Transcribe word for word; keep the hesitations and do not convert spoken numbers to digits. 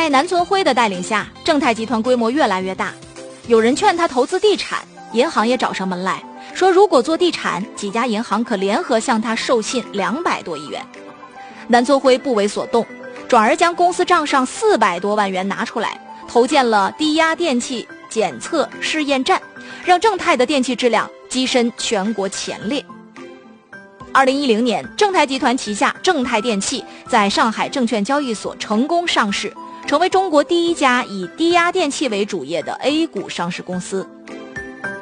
在南存辉的带领下，正泰集团规模越来越大，有人劝他投资地产，银行也找上门来，说如果做地产，几家银行可联合向他授信两百多亿元。南存辉不为所动，转而将公司账上四百多万元拿出来，投建了低压电器检测试验站，让正泰的电器质量跻身全国前列。二零一零年，正泰集团旗下正泰电器在上海证券交易所成功上市，成为中国第一家以低压电器为主业的 A 股上市公司。